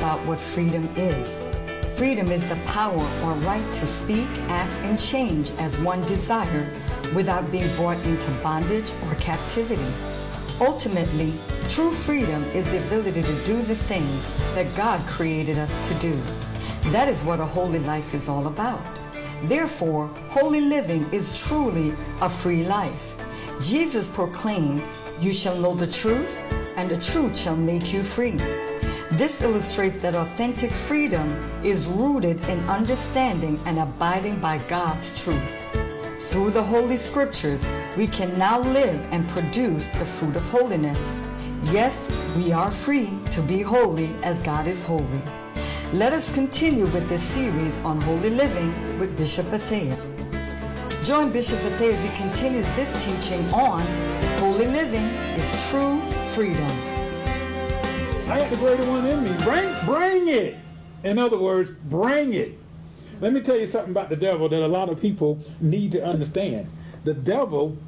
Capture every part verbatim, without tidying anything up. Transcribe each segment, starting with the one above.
about what freedom is. Freedom is the power or right to speak, act, and change as one desire without being brought into bondage or captivity. Ultimately, true freedom is the ability to do the things that God created us to do. That is what a holy life is all about. Therefore, holy living is truly a free life. Jesus proclaimed, "You shall know the truth, and the truth shall make you free." This illustrates that authentic freedom is rooted in understanding and abiding by God's truth. Through the Holy Scriptures, we can now live and produce the fruit of holiness. Yes, we are free to be holy as God is holy. Let us continue with this series on holy living with Bishop Bethea. Join Bishop Bethea as he continues this teaching on holy living is true freedom. I got the greater one in me. Bring, bring it. In other words, bring it. Let me tell you something about the devil that a lot of people need to understand. The devil,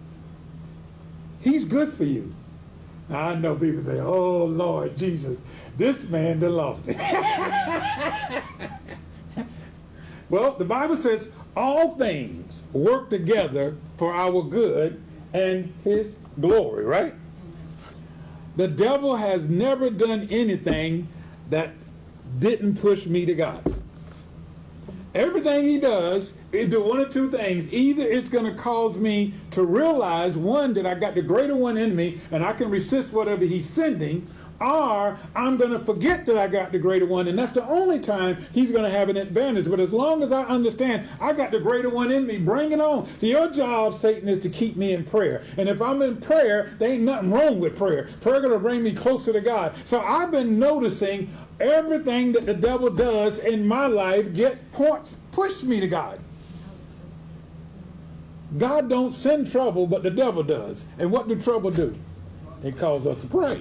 he's good for you. Now, I know people say, "Oh, Lord Jesus, this man done lost it." Well, the Bible says all things work together for our good and his glory, right? The devil has never done anything that didn't push me to God. Everything he does, it do one or two things. Either it's going to cause me to realize, one, that I got the greater one in me and I can resist whatever he's sending, or I'm going to forget that I got the greater one, and that's the only time he's going to have an advantage. But as long as I understand I got the greater one in me, bring it on. So your job, Satan, is to keep me in prayer. And if I'm in prayer, there ain't nothing wrong with prayer. Prayer going to bring me closer to God. So I've been noticing everything that the devil does in my life gets points, push me to God. God don't send trouble, but the devil does. And what do trouble do? It calls us to pray.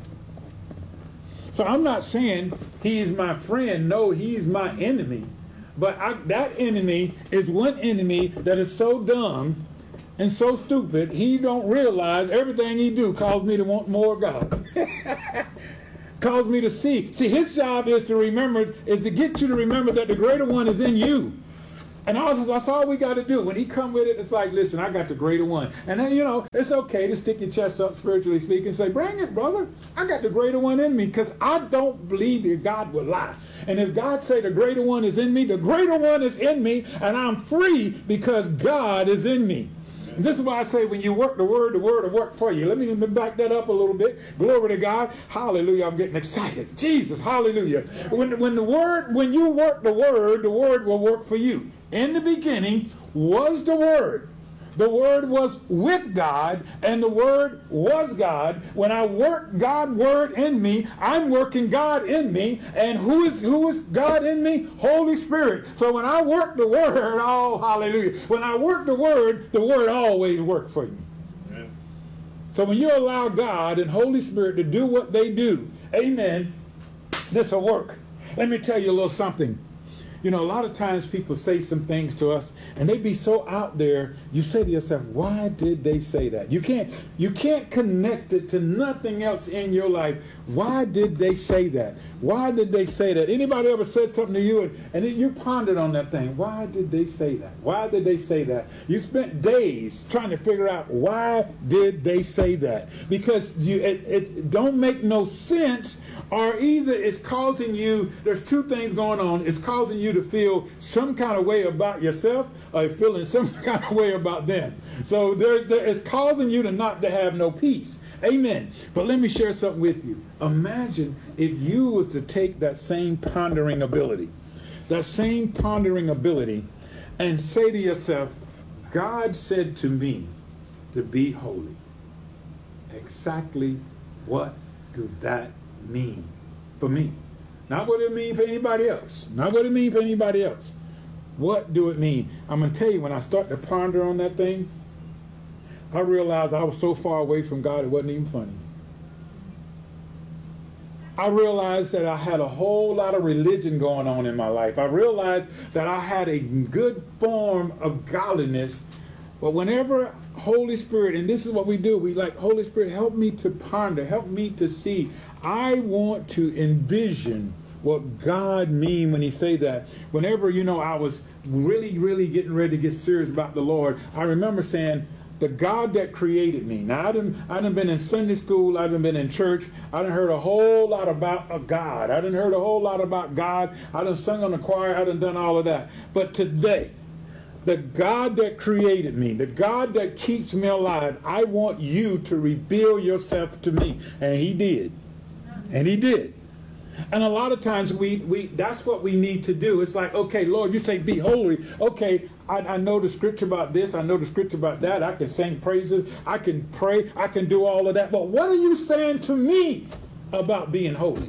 So I'm not saying he's my friend. No, he's my enemy. But I, that enemy is one enemy that is so dumb and so stupid, he don't realize everything he do calls me to want more of God. Calls me to see. See, his job is to remember, is to get you to remember that the greater one is in you. And all, that's all we got to do. When he come with it, it's like, listen, I got the greater one. And then, you know, it's okay to stick your chest up, spiritually speaking, and say, bring it, brother. I got the greater one in me, because I don't believe that God will lie. And if God say the greater one is in me, the greater one is in me, and I'm free because God is in me. And this is why I say when you work the word, the word will work for you. Let me back that up a little bit. Glory to God. Hallelujah. I'm getting excited. Jesus. Hallelujah. When, when the word, when you work the word, the word will work for you. In the beginning was the Word. The Word was with God, and the Word was God. When I work God's Word in me, I'm working God in me. And who is who is God in me? Holy Spirit. So when I work the Word, oh, hallelujah. When I work the Word, the Word always works for you. Amen. So when you allow God and Holy Spirit to do what they do, amen, this will work. Let me tell you a little something. You know, a lot of times people say some things to us, and they be so out there, you say to yourself, why did they say that? You can't, you can't connect it to nothing else in your life. Why did they say that? Why did they say that? Anybody ever said something to you, and, and you pondered on that thing? Why did they say that? Why did they say that? You spent days trying to figure out, why did they say that? Because you, it, it don't make no sense, or either it's causing you, there's two things going on. It's causing you to feel some kind of way about yourself, or feeling some kind of way about them. So there's there, it's causing you to not to have no peace. Amen. But let me share something with you. Imagine if you was to take that same pondering ability, that same pondering ability, and say to yourself, God said to me to be holy. Exactly what do that mean for me? Not what it mean for anybody else. Not what it mean for anybody else. What do it mean? I'm going to tell you, when I start to ponder on that thing, I realized I was so far away from God it wasn't even funny. I realized that I had a whole lot of religion going on in my life. I realized that I had a good form of godliness, but whenever Holy Spirit, and this is what we do, we like, Holy Spirit, help me to ponder, help me to see. I want to envision what God mean when he say that. Whenever, you know, I was really, really getting ready to get serious about the Lord, I remember saying, the God that created me. Now, I done, I done been in Sunday school, I done been in church, I done heard a whole lot about a God. I done heard a whole lot about God. I done sung on the choir, I done done all of that. But today, the God that created me, the God that keeps me alive, I want you to reveal yourself to me. And he did. And he did. And a lot of times we, we that's what we need to do. It's like, okay, Lord, you say be holy. Okay, I, I know the scripture about this. I know the scripture about that. I can sing praises. I can pray. I can do all of that. But what are you saying to me about being holy?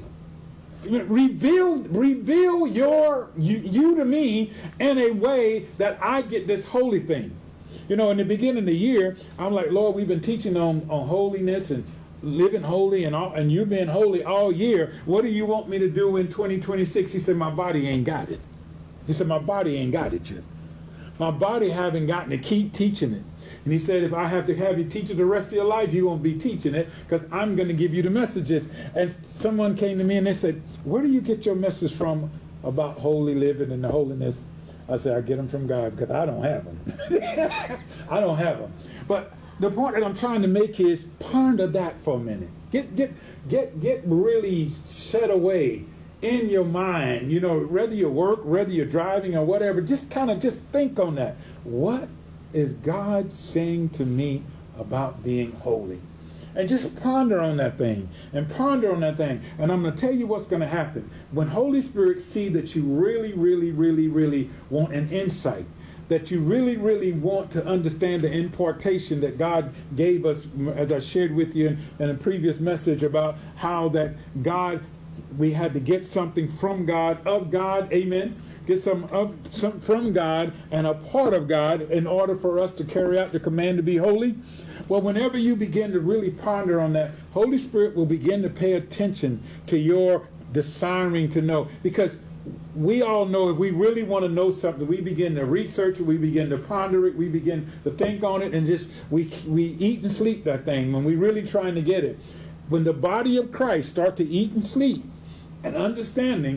Reveal, reveal your you, you to me in a way that I get this holy thing. You know, in the beginning of the year, I'm like, Lord, we've been teaching on, on holiness and living holy and all, and you've been holy all year. What do you want me to do in twenty twenty-six? He said, my body ain't got it. He said, my body ain't got it yet. My body haven't gotten to keep teaching it. And he said, if I have to have you teach it the rest of your life, you won't be teaching it because I'm going to give you the messages. And someone came to me and they said, where do you get your message from about holy living and the holiness? I said, I get them from God because I don't have them. I don't have them. But the point that I'm trying to make is ponder that for a minute. Get get get get really set away in your mind. You know, whether you work, whether you're driving or whatever, just kind of just think on that. What is God saying to me about being holy? And just ponder on that thing and ponder on that thing. And I'm going to tell you what's going to happen. When Holy Spirit see that you really, really, really, really want an insight, that you really, really want to understand the impartation that God gave us, as I shared with you in, in a previous message about how that God, we had to get something from God, of God, amen, get some, of, some from God and a part of God in order for us to carry out the command to be holy. Well, whenever you begin to really ponder on that, Holy Spirit will begin to pay attention to your desiring to know, because we all know if we really want to know something, we begin to research it, we begin to ponder it, we begin to think on it, and just we we eat and sleep that thing when we're really trying to get it. When the body of Christ start to eat and sleep and understanding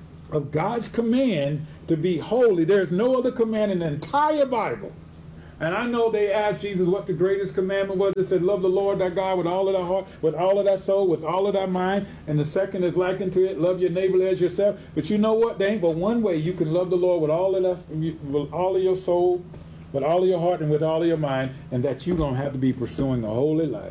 of God's command to be holy, there's no other command in the entire Bible. And I know they asked Jesus what the greatest commandment was. They said, love the Lord thy God with all of thy heart, with all of thy soul, with all of thy mind. And the second is likened to it, love your neighbor as yourself. But you know what? There ain't but one way you can love the Lord with all of that, with all of your soul, with all of your heart, and with all of your mind, and that you're going to have to be pursuing a holy life.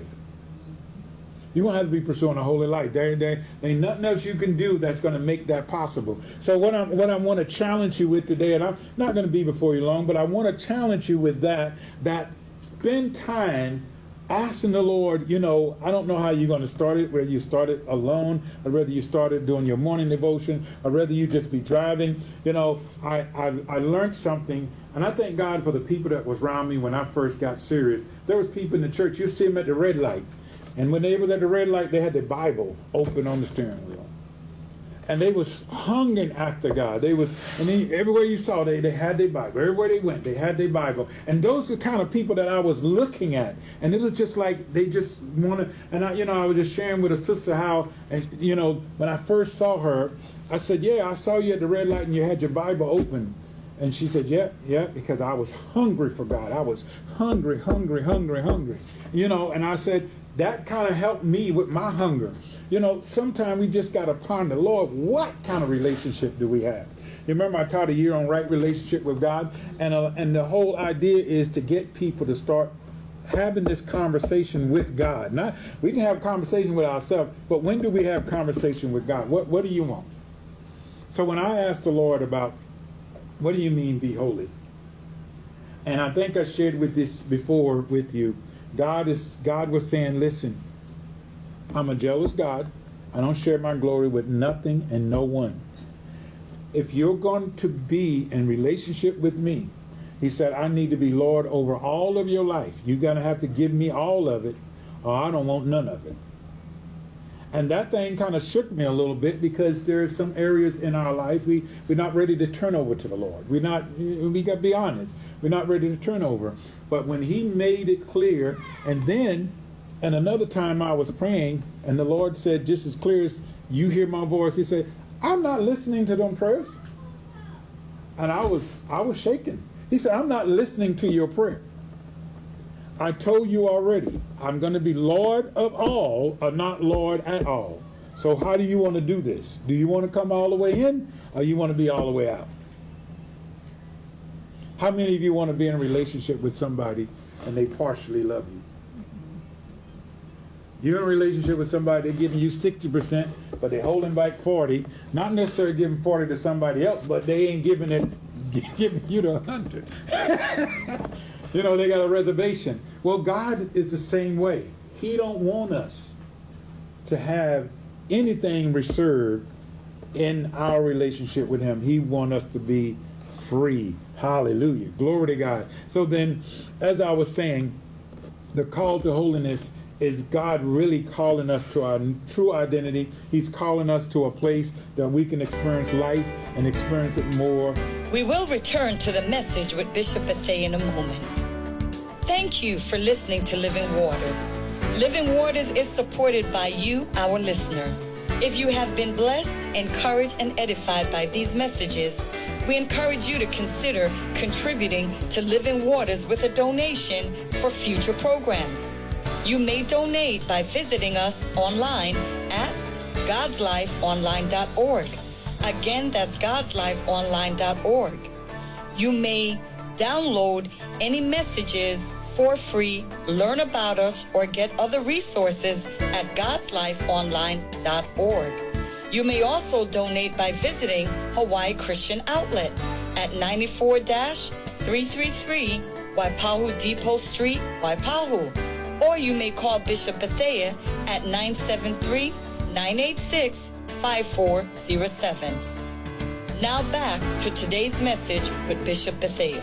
You're going to have to be pursuing a holy life. There, there ain't nothing else you can do that's going to make that possible. So what, I'm, what I want to challenge you with today, and I'm not going to be before you long, but I want to challenge you with that, that spend time asking the Lord, you know, I don't know how you're going to start it, whether you start it alone, or whether you start it doing your morning devotion, or whether you just be driving. You know, I, I, I learned something, and I thank God for the people that was around me when I first got serious. There was people in the church, you see them at the red light. And when they was at the red light, they had the Bible open on the steering wheel. And they was hungering after God. They was, and they, everywhere you saw, they, they had their Bible. Everywhere they went, they had their Bible. And those are the kind of people that I was looking at. And it was just like, they just wanted, and I, you know, I was just sharing with a sister how, and you know, when I first saw her, I said, yeah, I saw you at the red light and you had your Bible open. And she said, yeah, yeah, because I was hungry for God. I was hungry, hungry, hungry, hungry. You know, and I said, that kind of helped me with my hunger. You know, sometimes we just got to ponder, Lord, what kind of relationship do we have? You remember I taught a year on right relationship with God, and uh, and the whole idea is to get people to start having this conversation with God. Not we can have a conversation with ourselves, but when do we have conversation with God? What what do you want? So when I asked the Lord about, what do you mean be holy? And I think I shared with this before with you. God is God was saying, listen, I'm a jealous God. I don't share my glory with nothing and no one. If you're going to be in relationship with me, he said, I need to be Lord over all of your life. You're going to have to give me all of it, or I don't want none of it. And that thing kind of shook me a little bit, because there are some areas in our life we, we're not ready to turn over to the Lord. We're not, we got to be honest, we're not ready to turn over. But when he made it clear, and then, and another time I was praying, and the Lord said, just as clear as you hear my voice, he said, I'm not listening to them prayers. And I was, I was shaking. He said, I'm not listening to your prayer. I told you already, I'm going to be Lord of all, or not Lord at all. So how do you want to do this? Do you want to come all the way in, or you want to be all the way out? How many of you want to be in a relationship with somebody and they partially love you? You're in a relationship with somebody, they're giving you sixty percent, but they're holding back forty. Not necessarily giving forty to somebody else, but they ain't giving it, giving you the one hundred. You know, they got a reservation. Well, God is the same way. He don't want us to have anything reserved in our relationship with him. He wants us to be free. Hallelujah. Glory to God. So then, as I was saying, the call to holiness is God really calling us to our true identity. He's calling us to a place that we can experience life and experience it more. We will return to the message with Bishop Bethea in a moment. Thank you for listening to Living Waters. Living Waters is supported by you, our listener. If you have been blessed, encouraged, and edified by these messages, we encourage you to consider contributing to Living Waters with a donation for future programs. You may donate by visiting us online at gods life online dot org. Again, that's gods life online dot org. You may download any messages for free, learn about us, or get other resources at gods life online dot org. You may also donate by visiting Hawaii Christian Outlet at ninety-four three thirty-three Waipahu Depot Street, Waipahu. Or you may call Bishop Bethea at nine seven three, nine eight six, five four zero seven. Now back to today's message with Bishop Bethea.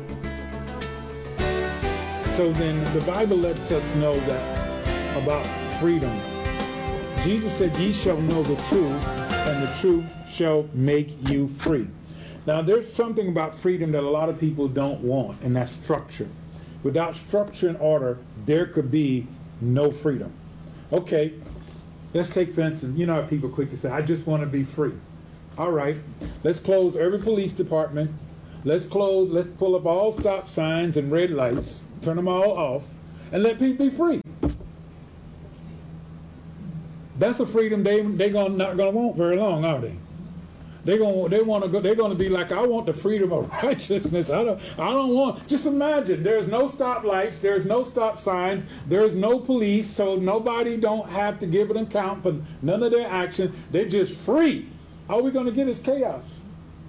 So then the Bible lets us know that about freedom. Jesus said, ye shall know the truth, and the truth shall make you free. Now there's something about freedom that a lot of people don't want, and that's structure. Without structure and order, there could be no freedom. Okay, let's take for instance, you know how people quick to say, I just want to be free. All right, let's close every police department. Let's close, let's pull up all stop signs and red lights, turn them all off, and let people be free. That's a freedom they they gonna not gonna want very long, are they? They gonna they want to go. They're gonna be like, I want the freedom of righteousness. I don't I don't want. Just imagine, there's no stop lights, there's no stop signs, there's no police, so nobody don't have to give an account for none of their action. They're just free. All we're gonna get is chaos.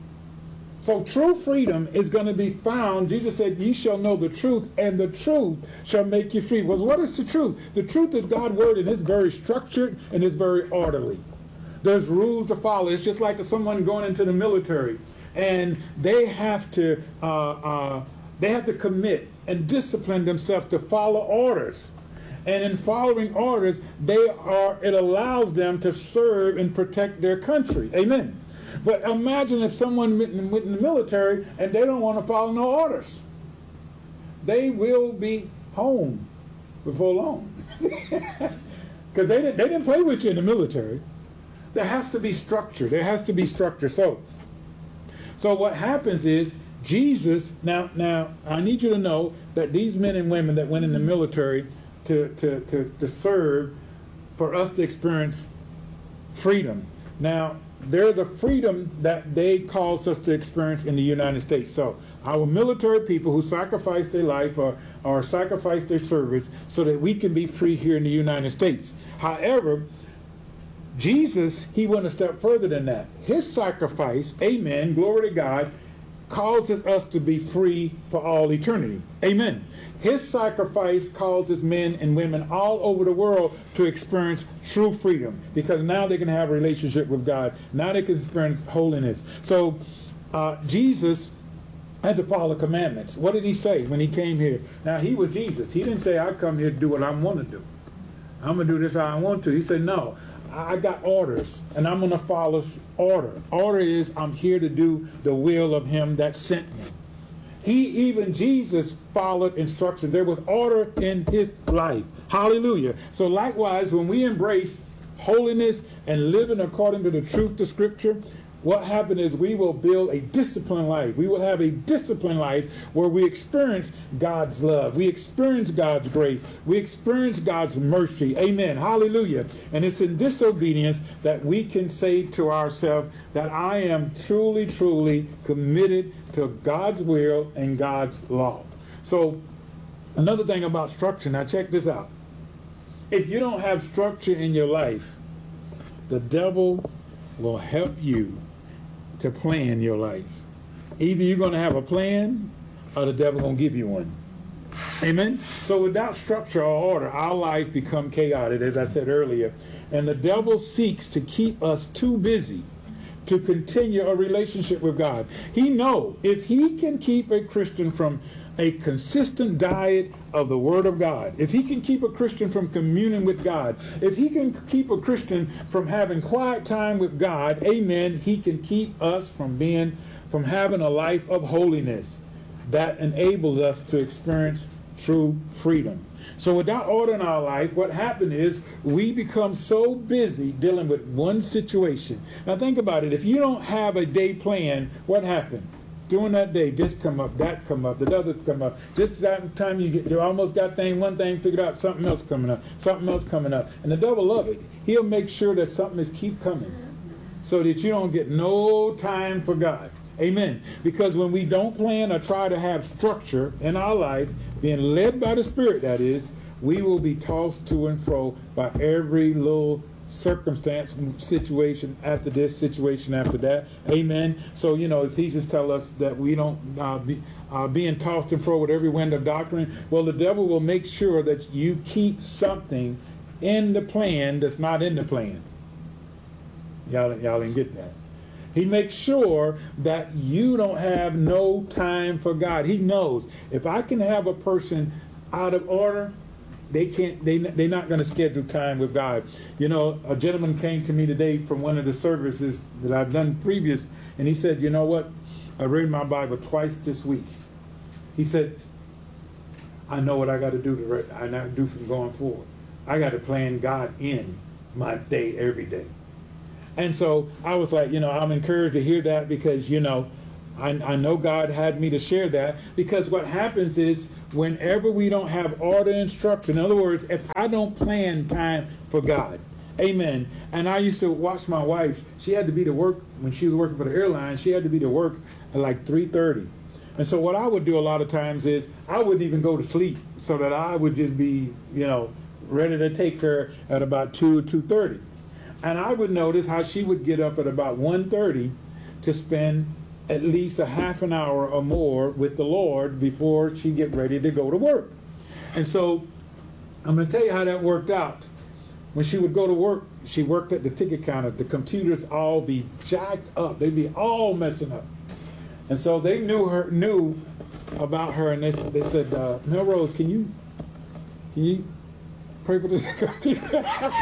So true freedom is going to be found. Jesus said, ye shall know the truth, and the truth shall make you free. Well, what is the truth? The truth is God's word, and it's very structured, and it's very orderly. There's rules to follow. It's just like someone going into the military, and they have to, uh, uh, they have to commit and discipline themselves to follow orders. And in following orders, they are, it allows them to serve and protect their country. Amen. But imagine if someone went in, went in the military and they don't want to follow no orders. They will be home before long. Because they didn't, they didn't play with you in the military. There has to be structure. There has to be structure. So, so what happens is Jesus, now, now I need you to know that these men and women that went in the military to, to, to, to serve, for us to experience freedom. Now, there's a freedom that they cause us to experience in the United States. So our military people who sacrifice their life or, or sacrifice their service so that we can be free here in the United States. However, Jesus, he went a step further than that. His sacrifice, amen, glory to God, causes us to be free for all eternity. Amen. His sacrifice causes men and women all over the world to experience true freedom, because now they can have a relationship with God. Now they can experience holiness. So uh, Jesus had to follow commandments. What did he say when he came here? Now, he was Jesus. He didn't say, I come here to do what I want to do. I'm going to do this how I want to. He said, no, I got orders, and I'm going to follow order. Order is, I'm here to do the will of him that sent me. He, even Jesus, followed instructions. There was order in his life. Hallelujah. So likewise, when we embrace holiness and living according to the truth of Scripture, what happened is we will build a disciplined life. We will have a disciplined life where we experience God's love. We experience God's grace. We experience God's mercy. Amen. Hallelujah. And it's in disobedience that we can say to ourselves that I am truly, truly committed to God's will and God's law. So another thing about structure, now check this out. If you don't have structure in your life, the devil will help you to plan your life. Either you're going to have a plan or the devil going to give you one. Amen? So without structure or order, our life become chaotic, as I said earlier. And the devil seeks to keep us too busy to continue a relationship with God. He knows if he can keep a Christian from a consistent diet of the Word of God, if he can keep a Christian from communing with God, if he can keep a Christian from having quiet time with God, amen, he can keep us from being, from having a life of holiness that enables us to experience true freedom. So without order in our life, what happened is we become so busy dealing with one situation. Now think about it. If you don't have a day plan, what happened? During that day, this come up, that come up, the other come up. Just that time you get, you almost got thing, one thing figured out, something else coming up, something else coming up. And the devil love it. He'll make sure that something is keep coming so that you don't get no time for God. Amen. Because when we don't plan or try to have structure in our life, being led by the Spirit, that is, we will be tossed to and fro by every little circumstance, situation after this, situation after that. Amen. So, you know, Ephesians tell us that we don't uh, be uh, being tossed and fro with every wind of doctrine. Well, the devil will make sure that you keep something in the plan that's not in the plan. Y'all, y'all didn't get that. He makes sure that you don't have no time for God. He knows if I can have a person out of order, they can't, they, they're not going to schedule time with God. You know, a gentleman came to me today from one of the services that I've done previous, and he said, you know what? I read my Bible twice this week. He said, I know what I got to do to I got to do from going forward. I got to plan God in my day every day. And so I was like, you know, I'm encouraged to hear that because, you know, I, I know God had me to share that, because what happens is whenever we don't have order and structure, in other words, if I don't plan time for God, amen. And I used to watch my wife. She had to be to work when she was working for the airline. She had to be to work at like three thirty. And so what I would do a lot of times is I wouldn't even go to sleep so that I would just be, you know, ready to take her at about two, two thirty. And I would notice how she would get up at about one thirty to spend at least a half an hour or more with the Lord before she get ready to go to work. And so I'm going to tell you how that worked out. When she would go to work, she worked at the ticket counter. The computers all be jacked up. They'd be all messing up. And so they knew her, knew about her, and they, they said, uh, Melrose, can you, can you pray for this computer?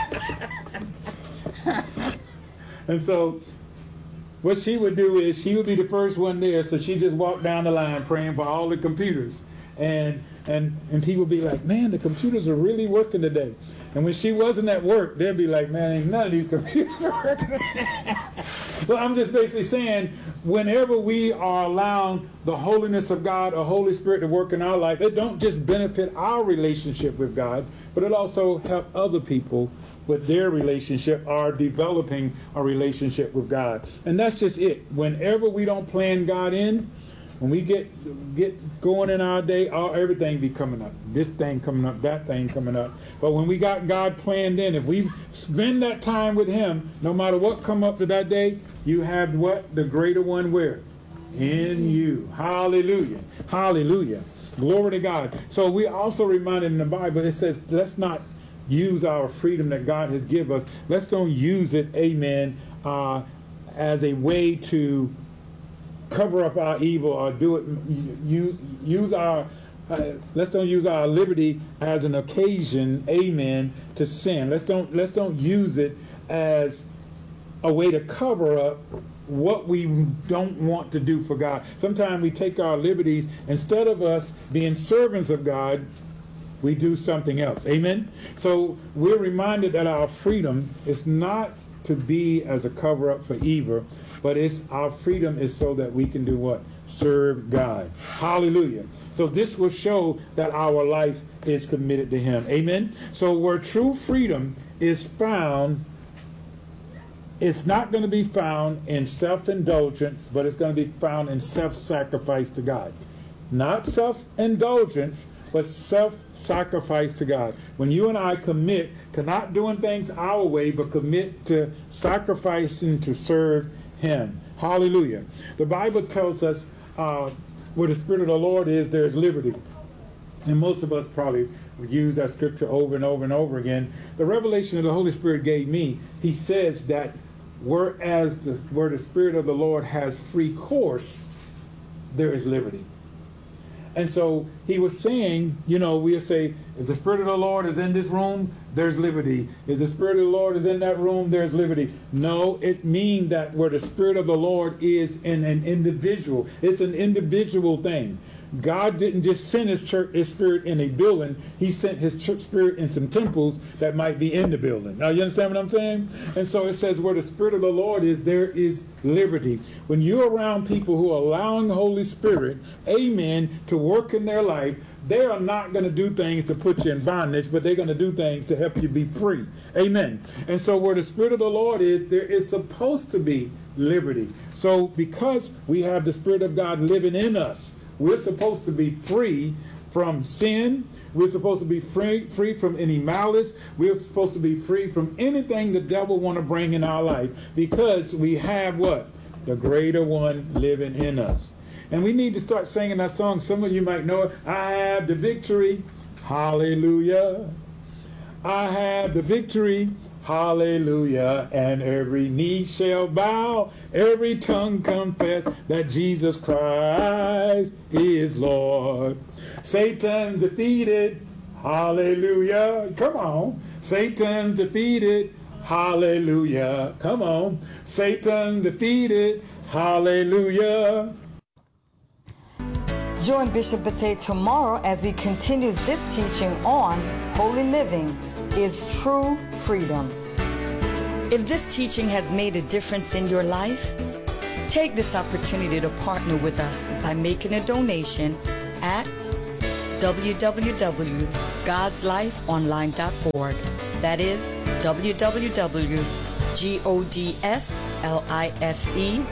And so what she would do is she would be the first one there, so she just walked down the line praying for all the computers. And and and people would be like, man, the computers are really working today. And when she wasn't at work, they'd be like, man, ain't none of these computers are working today. Well, I'm just basically saying, whenever we are allowing the holiness of God or Holy Spirit to work in our life, it don't just benefit our relationship with God, but it also help other people with their relationship or developing a relationship with God. And that's just it. Whenever we don't plan God in, when we get get going in our day, all, everything be coming up. This thing coming up, that thing coming up. But when we got God planned in, if we spend that time with Him, no matter what come up to that day, you have what? The greater one where? In you. Hallelujah. Hallelujah. Glory to God. So we also reminded in the Bible, it says, let's not use our freedom that God has given us. Let's don't use it, amen, uh, as a way to cover up our evil or do it, use, use our, uh, let's don't use our liberty as an occasion, amen, to sin. Let's don't, let's don't use it as a way to cover up what we don't want to do for God. Sometimes we take our liberties, instead of us being servants of God, we do something else. Amen? So we're reminded that our freedom is not to be as a cover-up for evil, but it's our freedom is so that we can do what? Serve God. Hallelujah. So this will show that our life is committed to Him. Amen? So where true freedom is found, it's not going to be found in self-indulgence, but it's going to be found in self-sacrifice to God. Not self-indulgence, but self-sacrifice to God. When you and I commit to not doing things our way, but commit to sacrificing to serve Him. Hallelujah. The Bible tells us uh, where the Spirit of the Lord is, there's liberty. And most of us probably use that scripture over and over and over again. The revelation that the Holy Spirit gave me, He says that whereas the, where the Spirit of the Lord has free course, there is liberty. And so He was saying, you know, we'll say, if the Spirit of the Lord is in this room, there's liberty. If the Spirit of the Lord is in that room, there's liberty. No, it means that where the Spirit of the Lord is in an individual, it's an individual thing. God didn't just send His church, His Spirit in a building. He sent His church Spirit in some temples that might be in the building. Now, you understand what I'm saying? And so it says where the Spirit of the Lord is, there is liberty. When you're around people who are allowing the Holy Spirit, amen, to work in their life, they are not going to do things to put you in bondage, but they're going to do things to help you be free. Amen. And so where the Spirit of the Lord is, there is supposed to be liberty. So because we have the Spirit of God living in us, we're supposed to be free from sin. We're supposed to be free, free from any malice. We're supposed to be free from anything the devil want to bring in our life, because we have what? The greater one living in us. And we need to start singing that song. Some of you might know it. I have the victory. Hallelujah. I have the victory. Hallelujah. And every knee shall bow, every tongue confess that Jesus Christ is Lord. Satan's defeated. Hallelujah. Come on. Satan's defeated. Hallelujah. Come on. Satan's defeated. Hallelujah. Join Bishop Bethea tomorrow as he continues this teaching on holy living is true freedom. If this teaching has made a difference in your life, take this opportunity to partner with us by making a donation at w w w dot gods life online dot org. That is w w w dot gods life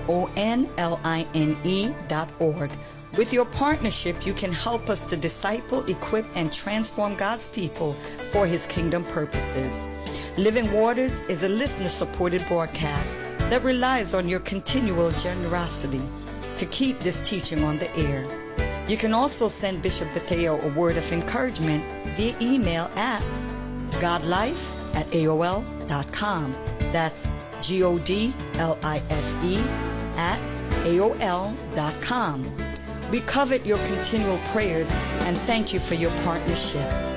online dot org. With your partnership, you can help us to disciple, equip, and transform God's people for His kingdom purposes. Living Waters is a listener-supported broadcast that relies on your continual generosity to keep this teaching on the air. You can also send Bishop Bethea a word of encouragement via email at godlife at A O L dot com. That's G O D L I F E at A O L dot com. We covet your continual prayers and thank you for your partnership.